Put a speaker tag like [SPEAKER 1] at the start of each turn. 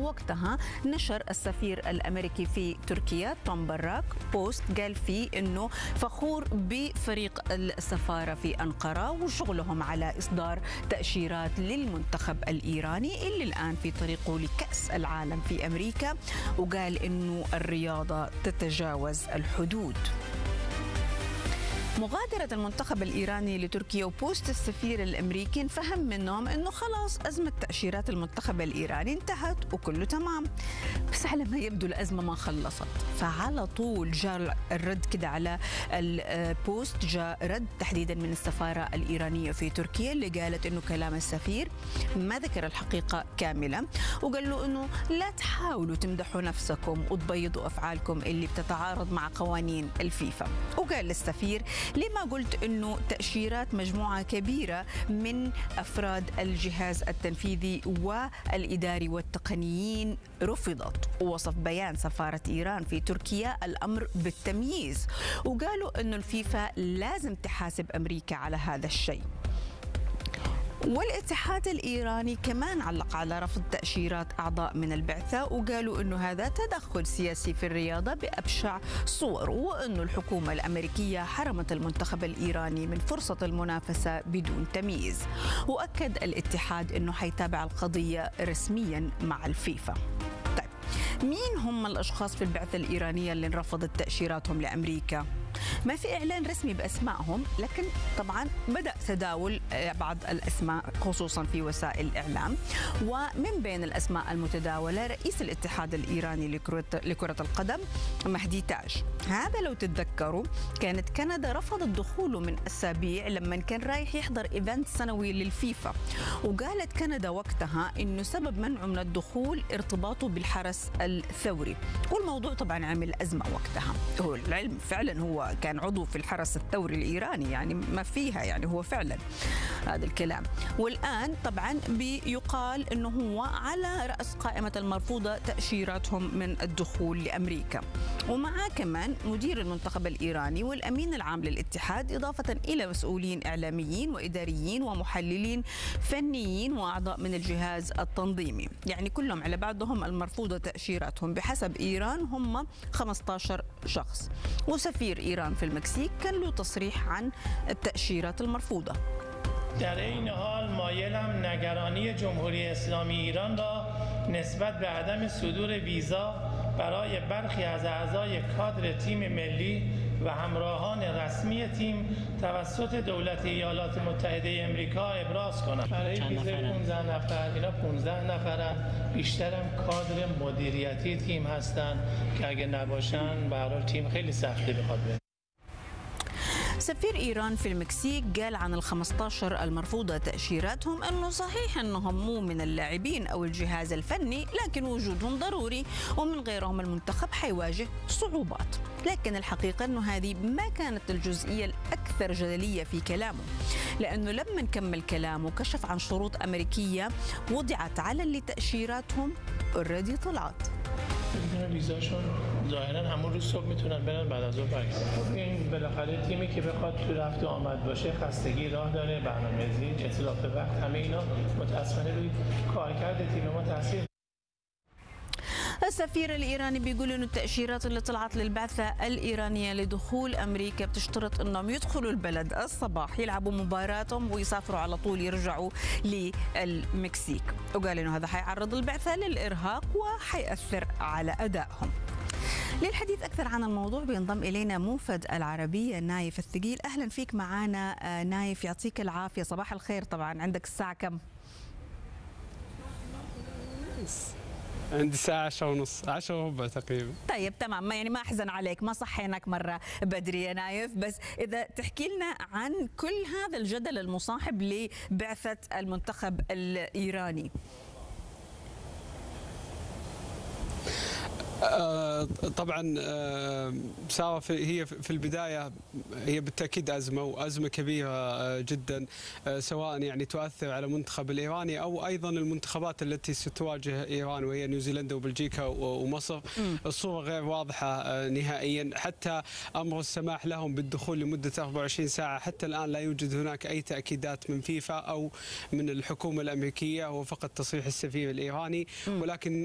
[SPEAKER 1] ووقتها نشر السفير الأمريكي في تركيا توم باراك بوست قال فيه أنه فخور بفريق السفارة في أنقرة وشغلهم على إصدار تأشيرات للمنتخب الإيراني اللي الآن في طريقه لكأس العالم في أمريكا، وقال أنه الرياضة تتجاوز الحدود. مغادرة المنتخب الإيراني لتركيا وبوست السفير الأمريكي نفهم منهم أنه خلاص أزمة تأشيرات المنتخب الإيراني انتهت وكله تمام، بس على ما يبدو الأزمة ما خلصت. فعلى طول جاء الرد كده على البوست، جاء رد تحديدا من السفارة الإيرانية في تركيا اللي قالت أنه كلام السفير ما ذكر الحقيقة كاملة، وقال له أنه لا تحاولوا تمدحوا نفسكم وتبيضوا أفعالكم اللي بتتعارض مع قوانين الفيفا. وقال للسفير لما قلت أنه تأشيرات مجموعة كبيرة من أفراد الجهاز التنفيذي والإداري والتقنيين رفضت، ووصف بيان سفارة إيران في تركيا الأمر بالتمييز، وقالوا أنه الفيفا لازم تحاسب أمريكا على هذا الشيء. والاتحاد الإيراني كمان علق على رفض تأشيرات أعضاء من البعثة، وقالوا أنه هذا تدخل سياسي في الرياضة بأبشع صور، وأنه الحكومة الأمريكية حرمت المنتخب الإيراني من فرصة المنافسة بدون تمييز. وأكد الاتحاد أنه حيتابع القضية رسميا مع الفيفا. مين هم الأشخاص في البعثة الإيرانية اللي رفضت تأشيراتهم لأمريكا؟ ما في إعلان رسمي بأسمائهم، لكن طبعا بدأ تداول بعض الأسماء خصوصا في وسائل الإعلام. ومن بين الأسماء المتداولة رئيس الاتحاد الإيراني لكرة القدم مهدي تاج. هذا لو تتذكروا كانت كندا رفضت دخوله من أسابيع لما كان رايح يحضر إيفنت سنوي للفيفا، وقالت كندا وقتها إنه سبب منعه من الدخول ارتباطه بالحرس الثوري، والموضوع طبعا عمل أزمة وقتها. هو العلم فعلا هو كان عضو في الحرس الثوري الإيراني، يعني ما فيها، يعني هو فعلا هذا الكلام. والآن طبعا بيقال أنه هو على رأس قائمة المرفوضة تأشيراتهم من الدخول لأمريكا، ومعه كمان مدير المنتخب الإيراني والأمين العام للاتحاد، إضافة إلى مسؤولين إعلاميين وإداريين ومحللين فنيين وأعضاء من الجهاز التنظيمي، يعني كلهم على بعضهم المرفوضة تأشيراتهم بحسب إيران هم 15 شخص. وسفير إيران في المكسيك كان له تصريح عن التأشيرات المرفوضة.
[SPEAKER 2] در این حال مایلم نگرانی جمهوری اسلامی ایران را نسبت به عدم صدور ویزا برای برخی از اعضای کادر تیم ملی و همراهان رسمی تیم توسط دولت ایالات متحده آمریکا ابراز کنم. برای ویزای 15 نفر، اینا 15 نفرن، بیشترم کادر مدیریتی تیم هستن که اگه نباشن به هر حال تیم خیلی سختی بخواد بره.
[SPEAKER 1] سفير إيران في المكسيك قال عن ال15 المرفوضة تأشيراتهم أنه صحيح أنهم مو من اللاعبين أو الجهاز الفني، لكن وجودهم ضروري ومن غيرهم المنتخب حيواجه صعوبات. لكن الحقيقة أنه هذه ما كانت الجزئية الأكثر جدلية في كلامه، لأنه لما نكمل كلامه كشف عن شروط أمريكية وضعت على اللي تأشيراتهم اوريدي طلعت.
[SPEAKER 2] ویزاشون ظاهرا همون روز صبح میتونن برن، بعد از ظهر برگردن. این بالاخره تیمی که بخواد تو رفت و آمد باشه خستگی راه داره، برنامه‌ریزی، اتلاف وقت، همه اینا متأسفانه روی کارکرد تیم ما تاثیر.
[SPEAKER 1] السفير الإيراني بيقول إنه التأشيرات اللي طلعت للبعثة الإيرانية لدخول أمريكا بتشترط إنهم يدخلوا البلد الصباح يلعبوا مباراتهم ويسافروا على طول يرجعوا للمكسيك، وقال إنه هذا حيعرض البعثة للإرهاق وحيأثر على أدائهم. للحديث أكثر عن الموضوع بينضم إلينا موفد العربية نايف الثقيل. أهلا فيك معنا نايف، يعطيك العافية، صباح الخير. طبعا عندك الساعة كم؟
[SPEAKER 3] عندي الساعة 10:30، 10:15 تقريبا.
[SPEAKER 1] طيب تمام، يعني ما أحزن عليك، ما صحيناك مرة بدري يا نايف، بس إذا تحكي لنا عن كل هذا الجدل المصاحب لبعثة المنتخب الإيراني.
[SPEAKER 3] طبعا هي في البداية هي بالتأكيد أزمة، وأزمة كبيرة جدا، سواء يعني تؤثر على المنتخب الإيراني أو أيضا المنتخبات التي ستواجه إيران وهي نيوزيلندا وبلجيكا ومصر. الصورة غير واضحة نهائيا، حتى أمر السماح لهم بالدخول لمدة 24 ساعة حتى الآن لا يوجد هناك أي تأكيدات من فيفا أو من الحكومة الأمريكية، هو فقط تصريح السفير الإيراني. ولكن